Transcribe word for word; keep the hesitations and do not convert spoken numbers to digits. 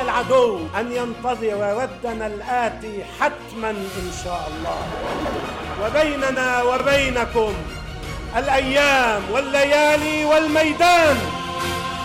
العدو أن ينتظر ردنا الآتي حتما إن شاء الله. وبيننا وبينكم الأيام والليالي والميدان.